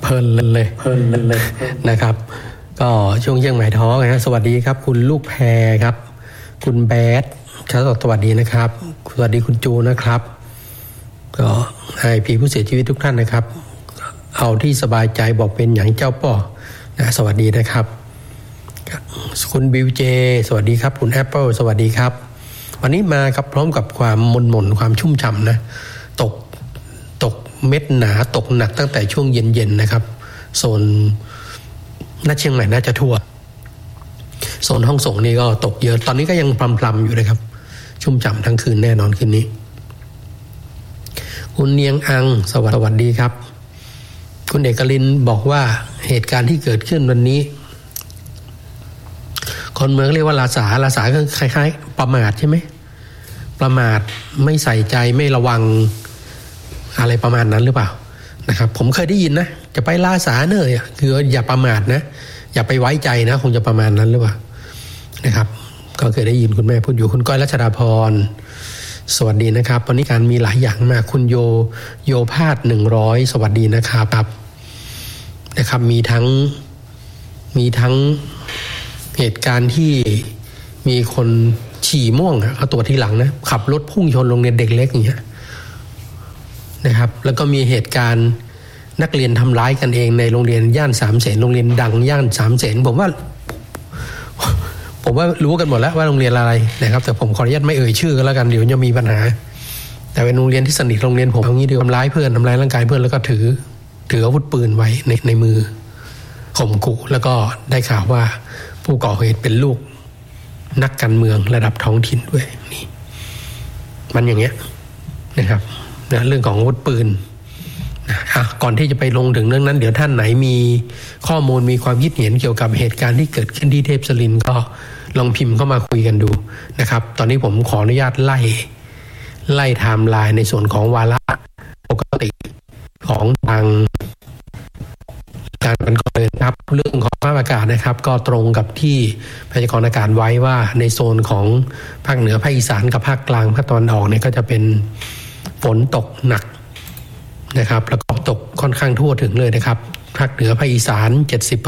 ลินเลยนะครับก็ช่วงเชียงใหม่ท้องนะสวัสดีครับคุณลูกแพรครับคุณแบดครับสวัสดีนะครับสวัสดีคุณจูนะครับก็ให้พี่ผู้เสียชีวิตทุกท่านนะครับเอาที่สบายใจบอกเป็นอย่างเจ้าป่อนะสวัสดีนะครับคุณบิวเจสวัสดีครับคุณแอปเปิลสวัสดีครับวันนี้มาครับพร้อมกับความมนความชุ่มฉ่ำนะตกเม็ดหนาตกหนักตั้งแต่ช่วงเย็นๆนะครับโซนน่าเชียงใหม่น่าจะทั่วโซนห้องส่งนี่ก็ตกเยอะตอนนี้ก็ยังพลำๆอยู่นะครับชุ่มฉ่ำทั้งคืนแน่นอนคืนนี้คุณเนียงอังสวัสดีครับคุณเอกลินบอกว่าเหตุการณ์ที่เกิดขึ้นวันนี้คนเมืองเรียกว่าลาสาก็คล้ายๆประมาทใช่ไหมประมาทไม่ใส่ใจไม่ระวังอะไรประมาณนั้นหรือเปล่านะครับผมเคยได้ยินนะจะไปลาสาเนยคืออย่าประมาทนะอย่าไปไว้ใจนะคงจะประมาณนั้นหรือเปล่านะครับก็เคยได้ยินคุณแม่พูดอยู่คุณก้อยรัชดาพรสวัสดีนะครับวันนี้การมีหลายอย่างมากคุณโยพาด100สวัสดีนะครับมีทั้งเหตุการณ์ที่มีคนฉี่ม่วงเขาตรวจทีหลังนะขับรถพุ่งชนโรงเรียนเด็กเล็กอย่างเงี้ยนะครับแล้วก็มีเหตุการณ์นักเรียนทำร้ายกันเองในโรงเรียนย่านสามเสนโรงเรียนดังย่านสามเสนผมว่ารู้กันหมดแล้วว่าโรงเรียนอะไรนะครับแต่ผมขออนุญาตไม่เอ่ยชื่อก็แล้วกันเดี๋ยวจะมีปัญหาแต่เป็นโรงเรียนที่สนิทโรงเรียนผมเอางี้ดีทำร้ายเพื่อนทำร้ายร่างกายเพื่อนแล้วก็ถืออาวุธปืนไว้ในมือข่มขู่แล้วก็ได้ข่าวว่าผู้ก่อเหตุเป็นลูกนักการเมืองระดับท้องถิ่นด้วยนี่มันอย่างเงี้ยนะครับนะเรื่องของอาวุธปืนก่อนที่จะไปลงถึงเรื่องนั้นเดี๋ยวท่านไหนมีข้อมูลมีความคิดเห็นเกี่ยวกับเหตุการณ์ที่เกิดขึ้นที่เทพศิรินทร์ก็ลองพิมพ์เข้ามาคุยกันดูนะครับตอนนี้ผมขออนุญาตไล่ไทม์ไลน์ในส่วนของวาระปกติของทางการกันก่อนเลยครับเรื่องของสภาพอากาศนะครับก็ตรงกับที่พยากรณ์อากาศไว้ว่าในโซนของภาคเหนือภาคอีสานกับภาคกลางภาคตะวันออกเนี่ยก็จะเป็นฝนตกหนักนะครับแล้วก็ตกค่อนข้างทั่วถึงเลยนะครับภาคเหนือภาคอีสาน 70%